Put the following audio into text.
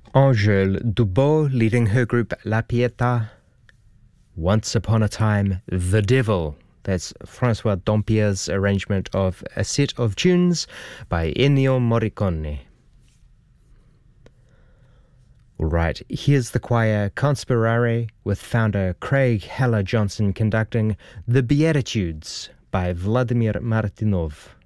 Angèle Dubos leading her group La Pietà. Once Upon a Time, The Devil. That's Francois Dampier's arrangement of a set of tunes by Ennio Morricone. All right, here's the choir Conspirare with founder Craig Haller Johnson conducting The Beatitudes by Vladimir Martynov.